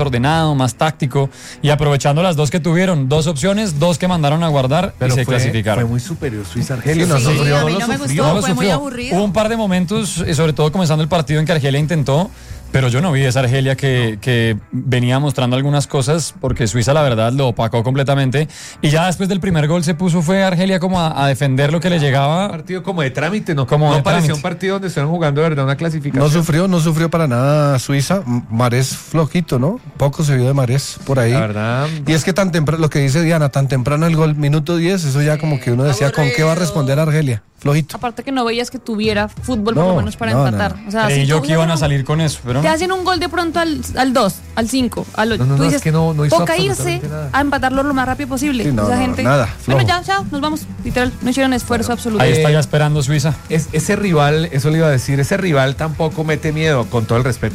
ordenado, más táctico y aprovechando las dos que tuvieron, dos opciones, dos que mandaron a guardar y se clasificaron. Fue muy superior Suiza-Argelia. Sí, a mí no me gustó, fue muy aburrido. Hubo un par de momentos, sobre todo comenzando el partido, en que Argelia intentó, pero yo no vi esa Argelia que venía mostrando algunas cosas, porque Suiza la verdad lo opacó completamente y ya después del primer gol fue Argelia como a defender lo que le llegaba. Un partido como de trámite, no de parecía trámite. un partido donde estuvieron jugando de verdad una clasificación. No sufrió para nada Suiza. Marés flojito, ¿no? Poco se vio de Marés por ahí. La verdad. Y es que tan temprano, lo que dice Diana, tan temprano el gol, minuto 10, eso ya como que uno decía, aburrido. ¿con qué va a responder Argelia? Flojito. Aparte que no veías que tuviera fútbol por lo menos para empatar. No. O sea, Creí si yo tú que iban a no- salir con eso, pero Te hacen un gol de pronto al 2, al 5, al 8. No, Tú es dices, que no hizo toca irse absolutamente nada. a empatarlo lo más rápido posible. Sí, no, Esa no, gente. nada, Bueno, flojo. ya, chao, nos vamos. Literal, no hicieron esfuerzo absoluto. ahí está ya esperando Suiza. Ese rival, eso le iba a decir, ese rival tampoco mete miedo, con todo el respeto.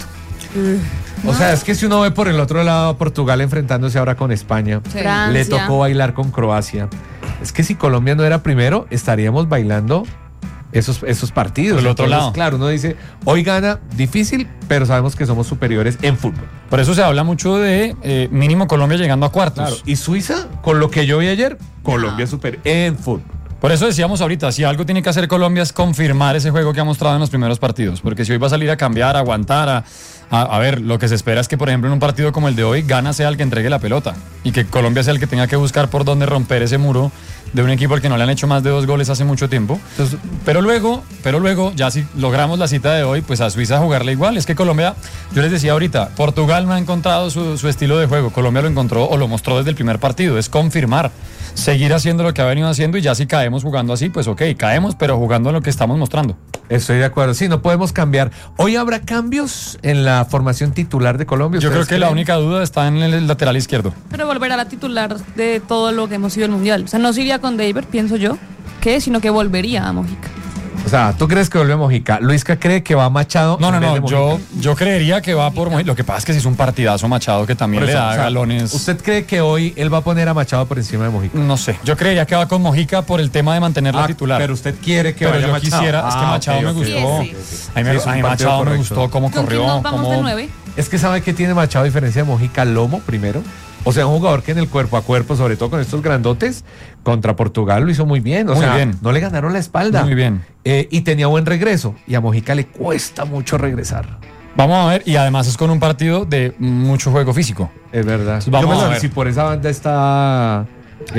O sea, es que si uno ve por el otro lado a Portugal enfrentándose ahora con España, Sí. le Francia. tocó bailar con Croacia. Es que si Colombia no era primero, estaríamos bailando esos partidos. Por el otro Entonces, lado. claro, uno dice, hoy gana difícil, pero sabemos que somos superiores en fútbol. Por eso se habla mucho de mínimo Colombia llegando a cuartos. Claro. Y Suiza, con lo que yo vi ayer, Colombia es superior en fútbol. Por eso decíamos ahorita, si algo tiene que hacer Colombia es confirmar ese juego que ha mostrado en los primeros partidos. Porque si hoy va a salir a cambiar, a aguantar, a ver, lo que se espera es que, por ejemplo, en un partido como el de hoy, Ghana sea el que entregue la pelota. Y que Colombia sea el que tenga que buscar por dónde romper ese muro de un equipo al que no le han hecho más de 2 goles hace mucho tiempo. Entonces, Pero luego, ya si logramos la cita de hoy, pues a Suiza jugarle igual. Es que Colombia, yo les decía ahorita, Portugal no ha encontrado su estilo de juego. Colombia lo encontró o lo mostró desde el primer partido. Es confirmar, seguir haciendo lo que ha venido haciendo y ya si caemos jugando así, pues ok, caemos, pero jugando lo que estamos mostrando. Estoy de acuerdo. Sí, no podemos cambiar. ¿Hoy habrá cambios en la formación titular de Colombia? Yo creo ¿Ustedes que la creen? única duda está en el lateral izquierdo. Pero volverá a la titular de todo lo que hemos sido el mundial. O sea, no se iría con David, pienso yo, sino que volvería a Mojica. O sea, ¿tú crees que vuelve Mojica? ¿Luisca cree que va Machado? No, en vez de Mojica? yo creería que va por Mojica. Lo que pasa es que si es un partidazo Machado que también Por le eso, da o sea, galones. ¿Usted cree que hoy él va a poner a Machado por encima de Mojica? No sé, yo creería que va con Mojica por el tema de mantener la titular. Pero usted quiere que Pero vaya yo Machado. quisiera, es que Machado me gustó. Sí, A mí, Sí, es un a mí partido Machado me correcto. gustó cómo ¿Con quién corrió. nos vamos de 9? Es que ¿sabe qué tiene Machado a diferencia de Mojica? Lomo, primero. O sea, un jugador que en el cuerpo a cuerpo, sobre todo con estos grandotes, contra Portugal lo hizo muy bien. O Muy sea, bien. no le ganaron la espalda. Muy bien. Y tenía buen regreso. Y a Mojica le cuesta mucho regresar. Vamos a ver, y además es con un partido de mucho juego físico. Es verdad. Vamos Yo me a lo- ver. Si por esa banda está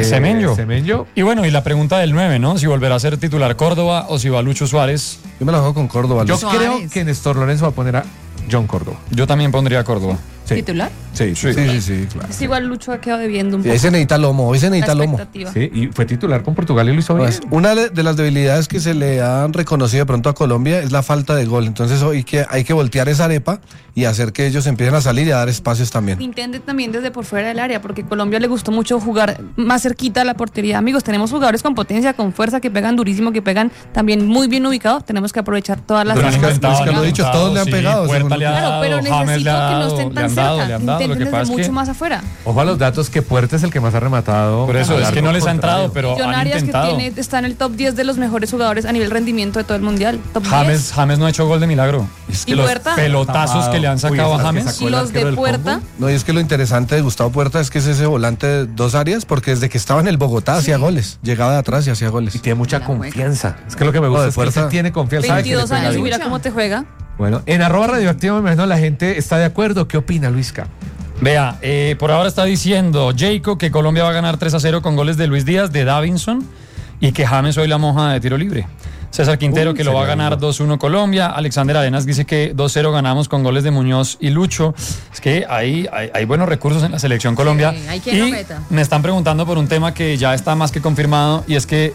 Semenyo. Y bueno, y la pregunta del 9, ¿no? Si volverá a ser titular Córdoba o si va Lucho Suárez. yo me la juego con Córdoba. Yo Luis. creo que Néstor Lorenzo va a poner a John Córdoba. Yo también pondría a Córdoba. Sí. ¿Titular? Sí, Sí, claro. Es igual Lucho ha quedado debiendo un Sí, poco. ahí se necesita lomo, hoy se la necesita lomo. expectativa. Sí, y fue titular con Portugal y lo hizo bien. Pues, una de las debilidades que se le han reconocido de pronto a Colombia es la falta de gol. Entonces hoy hay que voltear esa arepa y hacer que ellos empiecen a salir y a dar espacios también. Intente también desde por fuera del área, porque Colombia le gustó mucho jugar más cerquita a la portería. Amigos, tenemos jugadores con potencia, con fuerza, que pegan durísimo, que pegan también muy bien ubicados. Tenemos que aprovechar todas las Pero han Luisca, intentado, Luisca lo ha dicho, todos le han pegado, Puerta según le ha lo que- Claro, pero dado, James necesito le ha que no dado, estén le tan han dado, cerca. le han dado. Lo Intenten que desde pasa es mucho que, más afuera. Ojo a los datos que Puerta es el que más ha rematado. por eso, a es que largo no les ha contrario. entrado, pero John han Arias, que intentado. está en el top 10 de los mejores jugadores a nivel rendimiento de todo el mundial. Top 10. James no ha hecho gol de milagro. Es que ¿Y los Puerta? pelotazos que le han sacado Uy, a esa que James. sacó Y el los arquero de del Puerta. Congo. No, y es que lo interesante de Gustavo Puerta es que es ese volante de 2 áreas, porque desde que estaba en el Bogotá hacía goles, llegaba de atrás y hacía goles. Y tiene mucha La confianza. Es que lo que me gusta de es que él Puerta. sí tiene confianza. sabe que le 22 pega años y bien. mira cómo te juega. Bueno, en @radioactivo me imagino la gente está de acuerdo. ¿Qué opina, Luisca? Vea, por ahora está diciendo Jacob que Colombia va a ganar 3-0 con goles de Luis Díaz, de Davinson, y que James hoy la moja de tiro libre. César Quintero que lo va a ganar 2-1 Colombia. Alexander Arenas dice que 2-0 ganamos con goles de Muñoz y Lucho. Es que hay buenos recursos en la selección Colombia. Sí, hay quien y lo meta. me están preguntando por un tema que ya está más que confirmado, y es que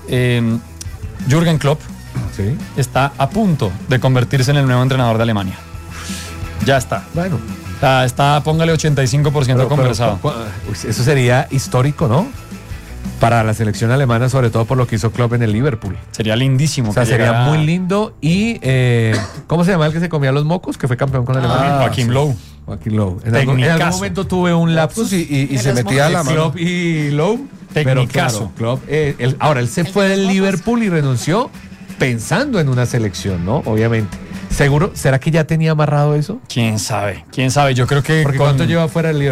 Jürgen Klopp Sí. está a punto de convertirse en el nuevo entrenador de Alemania. Ya está. Bueno. Póngale 85% conversado. Eso sería histórico, ¿no? Para la selección alemana, sobre todo por lo que hizo Klopp en el Liverpool. Sería lindísimo. O sea, que sería llegara muy lindo. Y, ¿cómo se llama el que se comía los mocos? Que fue campeón con Alemania. Joaquim Low. Joaquim Low. En algún Tecnicazo. momento tuve un lapsus. Pues, y De se los metía a la mano. Klopp y Low. Pero Tecnicazo. claro, Klopp, ahora él se fue del Liverpool y renunció pensando en una selección, ¿no? Obviamente. ¿Seguro? ¿Será que ya tenía amarrado eso? ¿Quién sabe? ¿Quién sabe? Yo creo que Porque con- ¿cuánto lleva fuera del